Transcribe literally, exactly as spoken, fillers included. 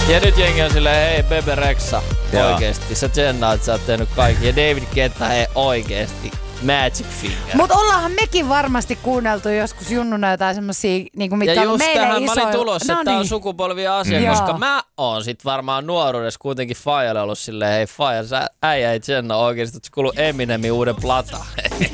Ja nyt jengi on silleen, hei Bebe Rexha, oikeesti. Sä tsennaat, sä oot tehnyt kaikki. Ja David Guetta, hei oikeesti. Magic Finger. Mut ollaanhan mekin varmasti kuunneltu joskus junnuna jotain semmosia, niinku, mitkä on meille isoja. Ja just tähän mä olin tulossa, no että tää on niin. sukupolvia asia, Mm. koska Joo. mä oon sit varmaan nuoruudessa kuitenkin Fajalle ollut silleen, hei Faja, sä äijä ei tsenna oikeesti, että se kuuluu Eminemin uuden plata.